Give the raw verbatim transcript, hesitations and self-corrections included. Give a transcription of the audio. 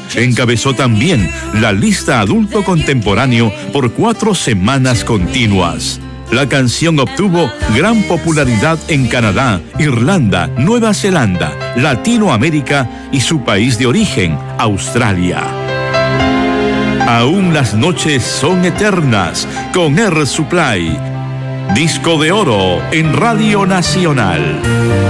encabezó también la lista adulto contemporáneo por cuatro semanas continuas. La canción obtuvo gran popularidad en Canadá, Irlanda, Nueva Zelanda, Latinoamérica y su país de origen, Australia. Aún las noches son eternas con Air Supply. Disco de oro en Radio Nacional.